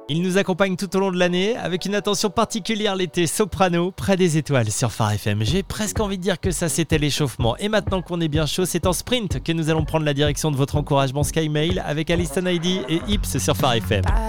Il nous accompagne tout au long de l'année avec une attention particulière l'été, soprano, près des étoiles sur Phare FM. J'ai presque envie de dire que ça c'était l'échauffement. Et maintenant qu'on est bien chaud, c'est en sprint que nous allons prendre la direction de votre encouragement Sky Mail avec Alison Heidi et Ips sur Phare FM.